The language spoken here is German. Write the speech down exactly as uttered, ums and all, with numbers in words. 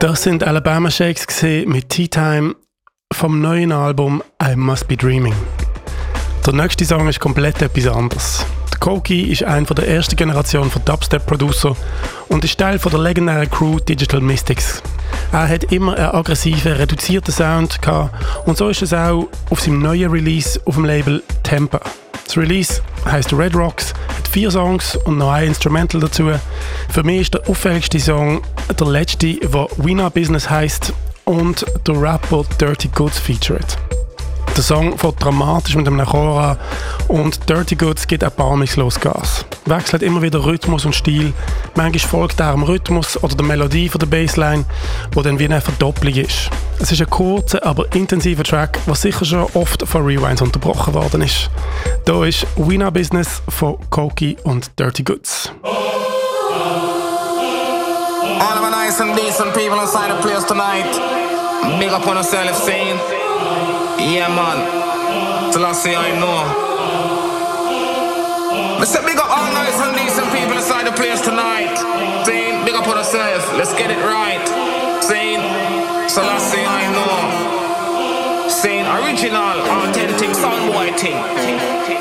Das sind Alabama Shakes mit Tea Time vom neuen Album I Must Be Dreaming. Der nächste Song ist komplett etwas anderes. Der Koki ist einer der ersten Generation von Dubstep-Producer und ist Teil von der legendären Crew Digital Mystics. Er hat immer einen aggressiven, reduzierten Sound gehabt und so ist es auch auf seinem neuen Release auf dem Label Temper. Das Release heisst Red Rocks, hat vier Songs und noch ein Instrumental dazu. Für mich ist der auffälligste Song der letzte, der We Know Business heisst und der Rapper Dirty Goods featured. Der Song fängt dramatisch mit einem Chor an und Dirty Goods gibt erbarmungslos Gas. Wechselt immer wieder Rhythmus und Stil. Manchmal folgt er dem Rhythmus oder der Melodie von der Bassline, wo dann wie eine Verdopplung ist. Es ist ein kurzer, aber intensiver Track, der sicher schon oft von Rewinds unterbrochen worden ist. Hier ist We Know Business von Koki und Dirty Goods. All of the nice and decent people inside the place tonight. Big up on yourself, saying, yeah man, till I say I know. I said big up all nice and decent people inside the place tonight. Saying, big up on yourself, let's get it right. Saying, till I say I know. Saying, original, authentic soundboy thing.